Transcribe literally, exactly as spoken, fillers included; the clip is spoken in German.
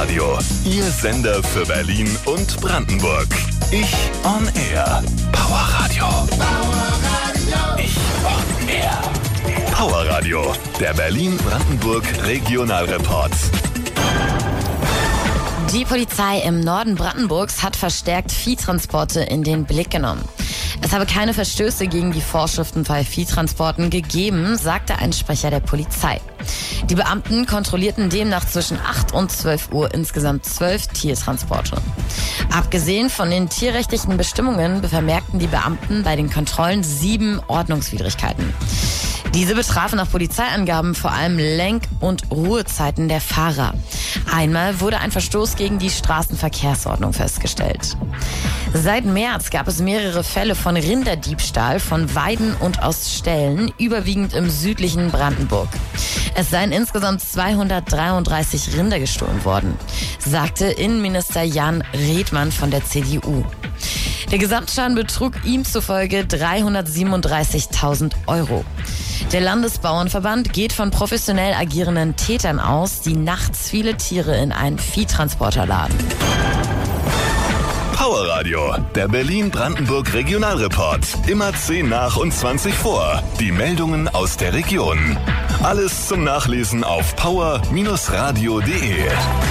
Radio, Ihr Sender für Berlin und Brandenburg. Ich on Air. Power Radio. Ich on Air. Power Radio, der Berlin-Brandenburg Regionalreport. Die Polizei im Norden Brandenburgs hat verstärkt Viehtransporte in den Blick genommen. Es habe keine Verstöße gegen die Vorschriften bei Viehtransporten gegeben, sagte ein Sprecher der Polizei. Die Beamten kontrollierten demnach zwischen acht und zwölf Uhr insgesamt zwölf Tiertransporte. Abgesehen von den tierrechtlichen Bestimmungen vermerkten die Beamten bei den Kontrollen sieben Ordnungswidrigkeiten. Diese betrafen nach Polizeiangaben vor allem Lenk- und Ruhezeiten der Fahrer. Einmal wurde ein Verstoß gegen die Straßenverkehrsordnung festgestellt. Seit März gab es mehrere Fälle von Rinderdiebstahl von Weiden und aus Ställen, überwiegend im südlichen Brandenburg. Es seien insgesamt zweihundertdreiunddreißig Rinder gestohlen worden, sagte Innenminister Jan Redmann von der C D U. Der Gesamtschaden betrug ihm zufolge dreihundertsiebenunddreißigtausend Euro. Der Landesbauernverband geht von professionell agierenden Tätern aus, die nachts viele Tiere in einen Viehtransporter laden. Power Radio, der Berlin-Brandenburg Regionalreport. Immer zehn nach und zwanzig vor. Die Meldungen aus der Region. Alles zum Nachlesen auf power Bindestrich radio punkt de.